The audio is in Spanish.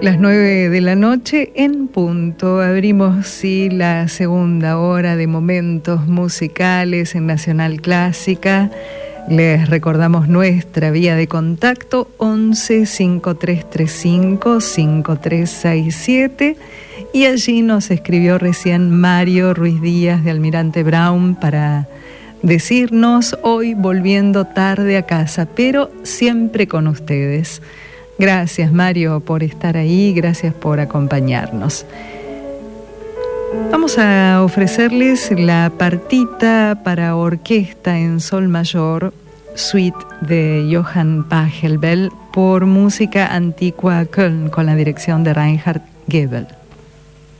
Las 9 de la noche en punto. Abrimos, sí, la segunda hora de momentos musicales en Nacional Clásica. Les recordamos nuestra vía de contacto 11 5335 5367 y allí nos escribió recién Mario Ruiz Díaz de Almirante Brown para decirnos: hoy volviendo tarde a casa, pero siempre con ustedes. Gracias, Mario, por estar ahí, gracias por acompañarnos. Vamos a ofrecerles la partita para orquesta en sol mayor, suite de Johann Pachelbel, por Música Antigua Köln, con la dirección de Reinhard Gebel.